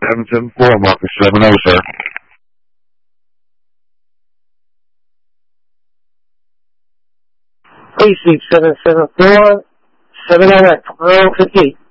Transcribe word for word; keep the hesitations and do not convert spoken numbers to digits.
seven seven four, Marcus seven oh, sir. Precinct seven seven four, seven oh at twelve fifty.